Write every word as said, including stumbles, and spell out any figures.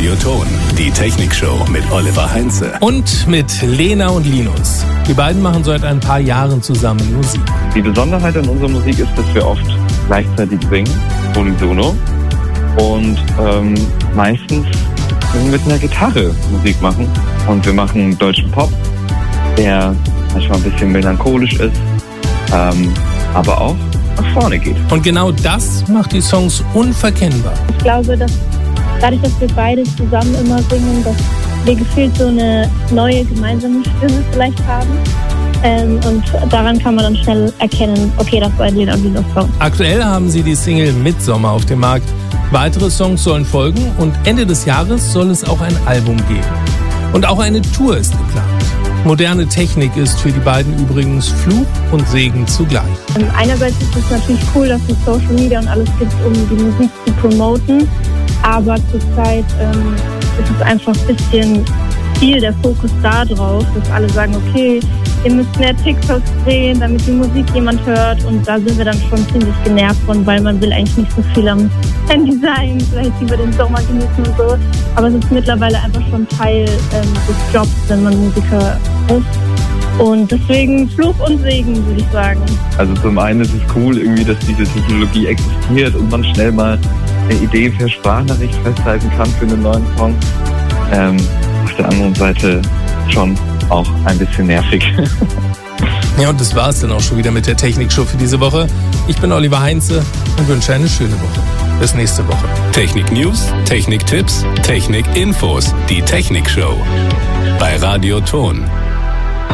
Radioton, die Technikshow mit Oliver Heinze. Und mit Lena und Linus. Die beiden machen seit ein paar Jahren zusammen Musik. Die Besonderheit an unserer Musik ist, dass wir oft gleichzeitig singen, unisono. Und ähm, meistens mit einer Gitarre Musik machen. Und wir machen deutschen Pop, der manchmal ein bisschen melancholisch ist, ähm, aber auch nach vorne geht. Und genau das macht die Songs unverkennbar. Ich glaube, dass dadurch, dass wir beide zusammen immer singen, dass wir gefühlt so eine neue gemeinsame Stimme vielleicht haben. Ähm, und daran kann man dann schnell erkennen, okay, das war ein Lena und Linus Song. Aktuell haben sie die Single Midsommer auf dem Markt. Weitere Songs sollen folgen und Ende des Jahres soll es auch ein Album geben. Und auch eine Tour ist geplant. Moderne Technik ist für die beiden übrigens Fluch und Segen zugleich. Einerseits ist es natürlich cool, dass es Social Media und alles gibt, um die Musik zu promoten. Aber zurzeit ähm, ist es einfach ein bisschen viel der Fokus da drauf, dass alle sagen, okay, ihr müsst mehr TikToks drehen, damit die Musik jemand hört. Und da sind wir dann schon ziemlich genervt von, weil man will eigentlich nicht so viel am Handy sein, vielleicht über den Sommer genießen und so. Aber es ist mittlerweile einfach schon Teil ähm, des Jobs, wenn man Musiker ist. Und deswegen Fluch und Segen, würde ich sagen. Also zum einen ist es cool, irgendwie, dass diese Technologie existiert und man schnell mal eine Idee per Sprachnachricht festhalten kann für einen neuen Song. Ähm, auf der anderen Seite schon auch ein bisschen nervig. Ja, und das war es dann auch schon wieder mit der Technikshow für diese Woche. Ich bin Oliver Heinze und wünsche eine schöne Woche. Bis nächste Woche. Technik-News, Technik-Tipps, Technik-Infos. Die Technikshow bei Radioton.